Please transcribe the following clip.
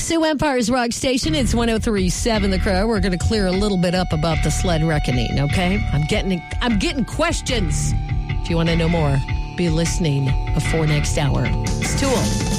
Sioux Empire's Rock Station. It's 103.7 The Crow. We're going to clear a little bit up about the sled reckoning, okay? I'm getting questions. If you want to know more, be listening before next hour. It's Tool.